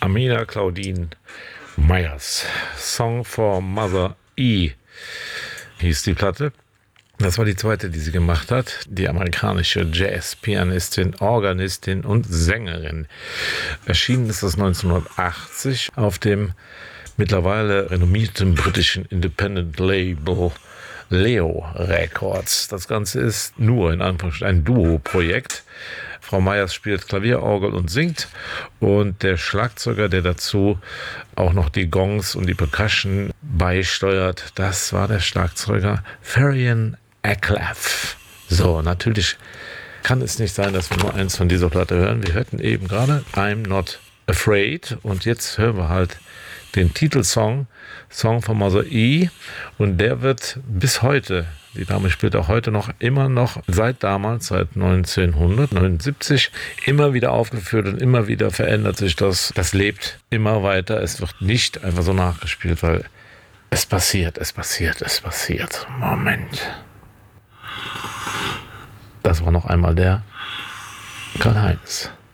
Amina Claudine Myers. Song for Mother E hieß die Platte. Das war die zweite, die sie gemacht hat. Die amerikanische Jazz-Pianistin, Organistin und Sängerin. Erschienen ist das 1980 auf dem mittlerweile renommierten britischen Independent-Label Leo Records. Das Ganze ist nur in Anführungsstrichen ein Duo-Projekt. Frau Myers spielt Klavier, Orgel und singt, und der Schlagzeuger, der dazu auch noch die Gongs und die Percussion beisteuert, das war der Schlagzeuger Farian Aklaf. So, natürlich kann es nicht sein, dass wir nur eins von dieser Platte hören. Wir hörten eben gerade I'm Not Afraid, und jetzt hören wir halt den Titelsong, Song von Mother E, und der wird bis heute, die Dame spielt auch heute noch, immer noch seit damals, seit 1979, immer wieder aufgeführt, und immer wieder verändert sich das. Das lebt immer weiter. Es wird nicht einfach so nachgespielt, weil es passiert. Moment. Das war noch einmal der Karl-Heinz.